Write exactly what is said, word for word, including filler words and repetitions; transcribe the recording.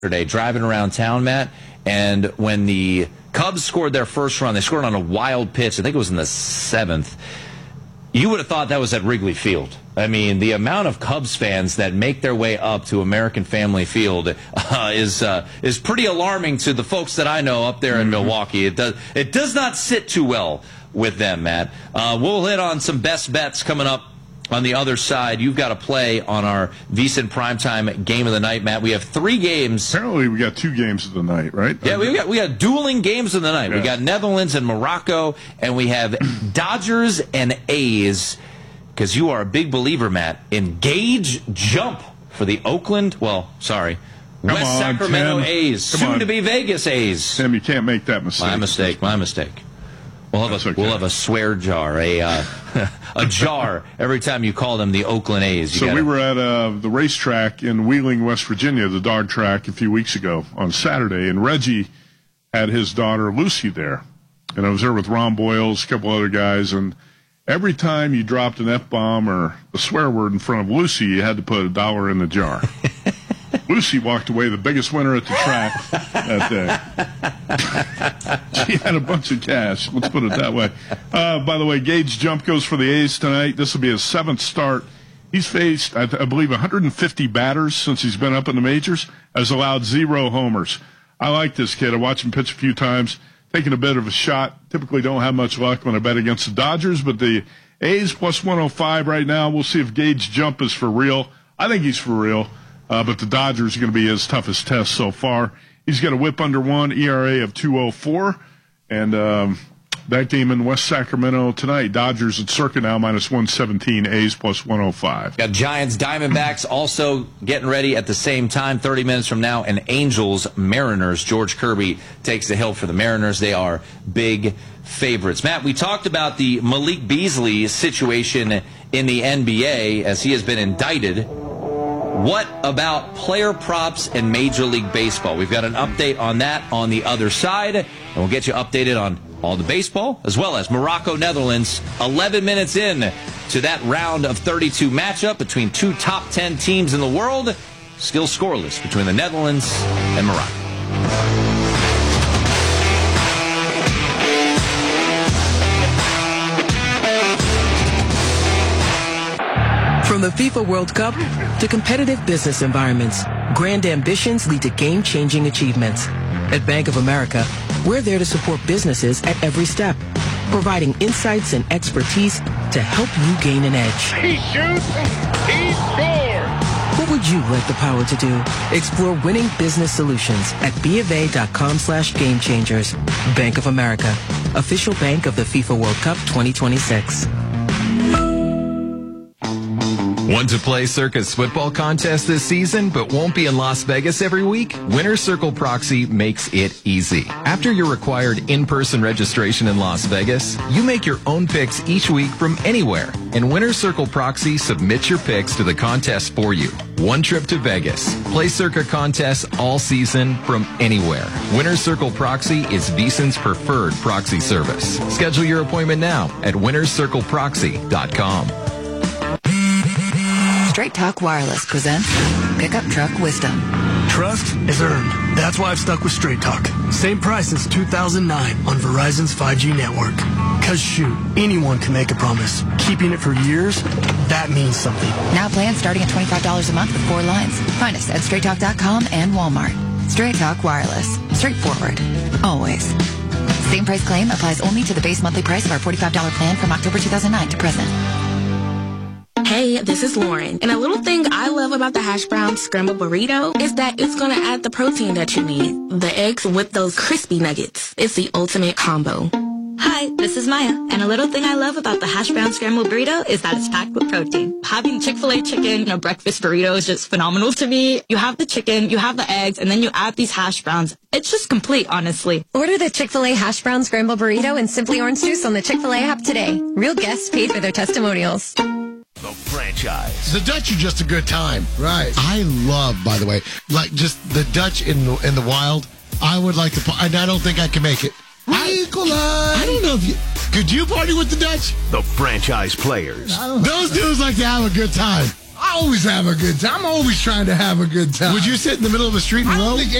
Saturday, driving around town, Matt, and when the Cubs scored their first run, they scored on a wild pitch. I think it was in the seventh. You would have thought that was at Wrigley Field. I mean, the amount of Cubs fans that make their way up to American Family Field uh, is uh, is pretty alarming to the folks that I know up there in mm-hmm. Milwaukee. It does it does not sit too well with them, Matt. Uh, we'll hit on some best bets coming up. On the other side, you've got to play on our VSiN Primetime Game of the Night, Matt. We have three games. Apparently, we got two games of the night, right? Yeah, we got we got dueling games of the night. Yeah. We got Netherlands and Morocco, and we have Dodgers and A's. Because you are a big believer, Matt, in Gage Jump for the Oakland. Well, sorry, Come West on, Sacramento Tim. A's, Come soon on. to be Vegas A's. Tim, you can't make that mistake. My mistake. My mistake. We'll have, a, okay. we'll have a swear jar, a uh, a jar every time you call them the Oakland A's. You so gotta... we were at uh, the racetrack in Wheeling, West Virginia, the dog track, a few weeks ago on Saturday, and Reggie had his daughter Lucy there. And I was there with Ron Boyles, a couple other guys, and every time you dropped an F-bomb or a swear word in front of Lucy, you had to put a dollar in the jar. Lucy walked away the biggest winner at the track that day. She had a bunch of cash. Let's put it that way. Uh, by the way, Gage Jump goes for the A's tonight. This will be his seventh start. He's faced, I, th- I believe, one hundred fifty batters since he's been up in the majors, has allowed zero homers. I like this kid. I watched him pitch a few times, taking a bit of a shot. Typically don't have much luck when I bet against the Dodgers, but the A's plus one oh five right now. We'll see if Gage Jump is for real. I think he's for real. Uh, but the Dodgers are going to be his toughest test so far. He's got a whip under one, E R A of two oh four. And um, that game in West Sacramento tonight, Dodgers at Circa now, minus one seventeen, A's plus one oh five. Got Giants, Diamondbacks also getting ready at the same time, thirty minutes from now, and Angels, Mariners. George Kirby takes the hill for the Mariners. They are big favorites. Matt, we talked about the Malik Beasley situation in the N B A as he has been indicted. What about player props and Major League Baseball? We've got an update on that on the other side, and we'll get you updated on all the baseball, as well as Morocco, Netherlands, eleven minutes in to that round of thirty-two matchup between two top ten teams in the world, still scoreless between the Netherlands and Morocco. From the FIFA World Cup to competitive business environments, grand ambitions lead to game-changing achievements. At Bank of America, we're there to support businesses at every step, providing insights and expertise to help you gain an edge. He shoots, he scores! What would you like the power to do? Explore winning business solutions at BofA.com slash game changers. Bank of America, official bank of the FIFA World Cup twenty twenty-six. Want to play Circa's football contest this season, but won't be in Las Vegas every week? Winner Circle Proxy makes it easy. After your required in-person registration in Las Vegas, you make your own picks each week from anywhere, and Winner Circle Proxy submits your picks to the contest for you. One trip to Vegas. Play Circa contests all season from anywhere. Winner Circle Proxy is VSiN's preferred proxy service. Schedule your appointment now at winners circle proxy dot com. Straight Talk Wireless presents Pickup Truck Wisdom. Trust is earned. That's why I've stuck with Straight Talk. Same price since two thousand nine on Verizon's five G network. Cause shoot, anyone can make a promise. Keeping it for years, that means something. Now plans starting at twenty-five dollars a month with four lines. Find us at straight talk dot com and Walmart. Straight Talk Wireless. Straightforward. Always. Same price claim applies only to the base monthly price of our forty-five dollars plan from October two thousand nine to present. Hey, this is Lauren. And a little thing I love about the hash brown scrambled burrito is that it's going to add the protein that you need. The eggs with those crispy nuggets. It's the ultimate combo. Hi, this is Maya. And a little thing I love about the hash brown scrambled burrito is that it's packed with protein. Having Chick-fil-A chicken in a breakfast burrito is just phenomenal to me. You have the chicken, you have the eggs, and then you add these hash browns. It's just complete, honestly. Order the Chick-fil-A hash brown scrambled burrito and Simply Orange Juice on the Chick-fil-A app today. Real guests paid for their testimonials. The franchise. The Dutch are just a good time. Right. I love, by the way, like just the Dutch in the, in the wild. I would like to, and I don't think I can make it. I, I don't know if you, could you party with the Dutch? The franchise players. Those dudes like to have a good time. I always have a good time. I'm always trying to have a good time. Would you sit in the middle of a street and I don't row? think